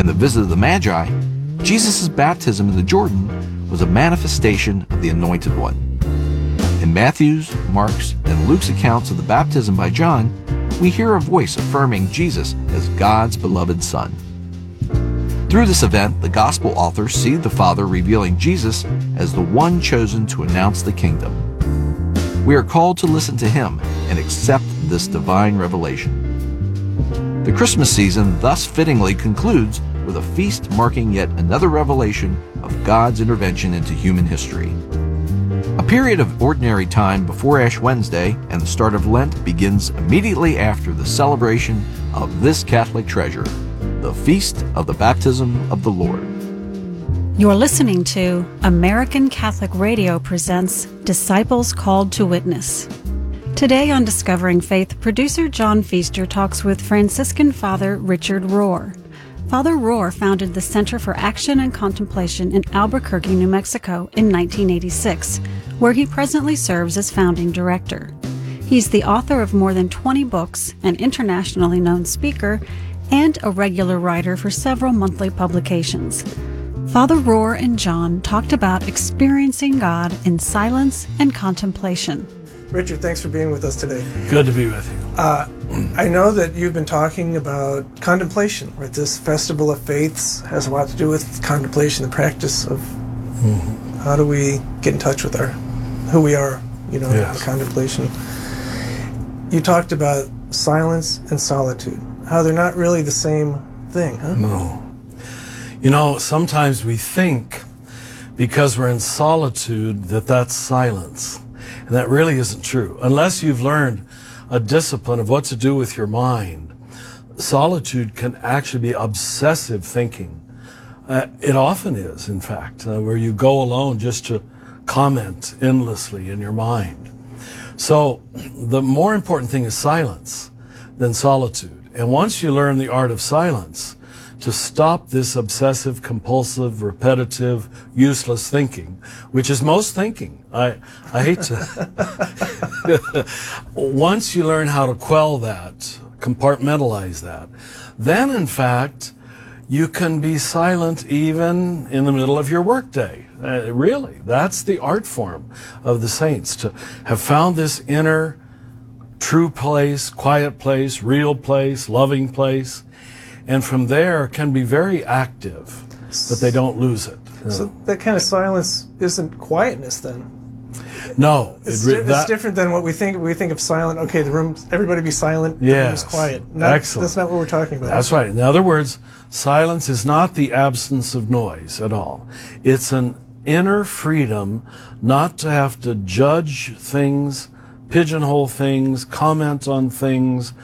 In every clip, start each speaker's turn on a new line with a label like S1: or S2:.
S1: and the visit of the Magi, Jesus' baptism in the Jordan was a manifestation of the Anointed One. In Matthew's, Mark's, and Luke's accounts of the baptism by John, we hear a voice affirming Jesus as God's beloved Son. Through this event, the Gospel authors see the Father revealing Jesus as the one chosen to announce the kingdom. We are called to listen to Him and accept this divine revelation. The Christmas season thus fittingly concludes with a feast marking yet another revelation of God's intervention into human history. A period of ordinary time before Ash Wednesday and the start of Lent begins immediately after the celebration of this Catholic treasure, the Feast of the Baptism of the Lord.
S2: You're listening to American Catholic Radio presents Disciples Called to Witness. Today on Discovering Faith, producer John Feaster talks with Franciscan Father Richard Rohr. Father Rohr founded the Center for Action and Contemplation in Albuquerque, New Mexico in 1986, where he presently serves as founding director. He's the author of more than 20 books, an internationally known speaker, and a regular writer for several monthly publications. Father Rohr and John talked about experiencing God in silence and contemplation.
S3: Richard, thanks for being with us today.
S4: Good to be with you.
S3: I know that you've been talking about contemplation, right? This Festival of Faiths has a lot to do with contemplation, the practice of how do we get in touch with who we are,
S4: Yes.
S3: the contemplation. You talked about silence and solitude, how they're not really the same thing, huh?
S4: No. Sometimes we think because we're in solitude that that's silence. And that really isn't true. Unless you've learned a discipline of what to do with your mind, solitude can actually be obsessive thinking. It often is, in fact, where you go alone just to comment endlessly in your mind. So the more important thing is silence than solitude. And once you learn the art of silence, to stop this obsessive, compulsive, repetitive, useless thinking, which is most thinking. I hate to. Once you learn how to quell that, compartmentalize that, then in fact, you can be silent even in the middle of your workday. Really, that's the art form of the saints, to have found this inner, true place, quiet place, real place, loving place, and from there can be very active, but they don't lose it.
S3: So that kind of silence isn't quietness then?
S4: No.
S3: It's different than what we think. We think of silent, okay, the room, everybody be silent, the
S4: Yes.
S3: room's quiet.
S4: Excellent.
S3: That's not what we're talking about.
S4: That's right. In other words, silence is not the absence of noise at all. It's an inner freedom not to have to judge things, pigeonhole things, comment on things,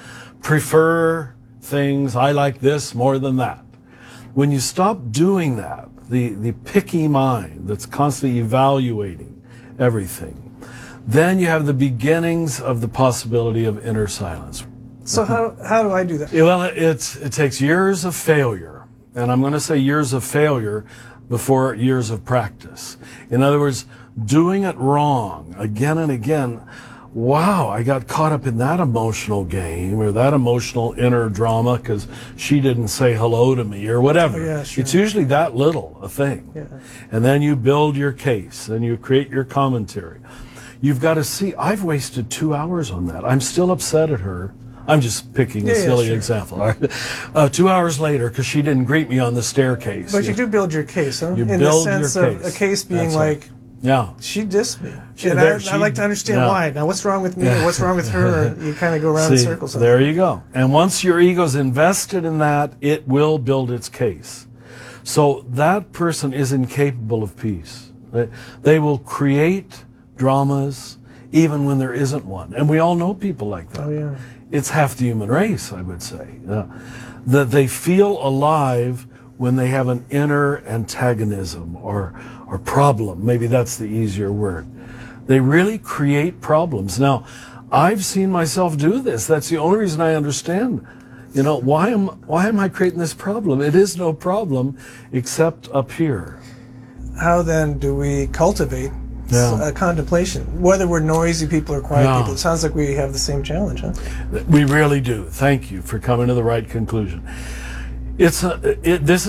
S4: prefer things, I like this more than that. When you stop doing that, the picky mind that's constantly evaluating everything, then you have the beginnings of the possibility of inner silence.
S3: So how do I do that?
S4: Well, it takes years of failure, and I'm going to say years of failure before years of practice. In other words, doing it wrong again and again. Wow, I got caught up in that emotional game or that emotional inner drama because she didn't say hello to me or whatever.
S3: Oh, yeah, sure.
S4: It's usually that little a thing.
S3: Yeah.
S4: And then you build your case and you create your commentary. You've got to see, I've wasted 2 hours on that. I'm still upset at her. I'm just picking a silly
S3: sure.
S4: example. 2 hours later, because she didn't greet me on the staircase.
S3: But you do build your case, huh?
S4: You
S3: in
S4: build
S3: the sense
S4: your
S3: of
S4: case.
S3: a case being
S4: That's
S3: like,
S4: right. Yeah.
S3: she dissed me.
S4: There
S3: And I'd like to understand why. Now, what's wrong with me? Or what's wrong with her? Or you kind of go around in circles.
S4: There you go. And once your ego's invested in that, it will build its case. So that person is incapable of peace. They will create dramas even when there isn't one. And we all know people like that.
S3: Oh, yeah.
S4: It's half the human race, I would say. That they feel alive when they have an inner antagonism or problem. Maybe that's the easier word. They really create problems. Now, I've seen myself do this. That's the only reason I understand. Why am I creating this problem? It is no problem except up here.
S3: How then do we cultivate contemplation? Whether we're noisy people or quiet people, it sounds like we have the same challenge, huh?
S4: We really do. Thank you for coming to the right conclusion. This